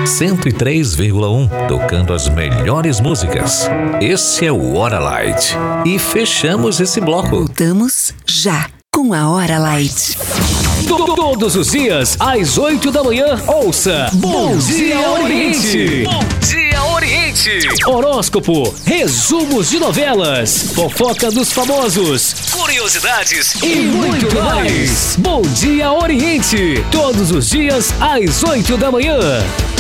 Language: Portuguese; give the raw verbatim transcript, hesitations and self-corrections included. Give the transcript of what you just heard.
cento e três vírgula um, tocando as melhores músicas. Esse é o Hora Light. E fechamos esse bloco. Voltamos já com a Hora Light. Todos os dias, às oito da manhã, ouça Bom Dia Oriente. Bom Dia Oriente. Horóscopo, resumos de novelas, fofoca dos famosos, curiosidades e muito mais. Bom Dia Oriente. Todos os dias, às oito da manhã.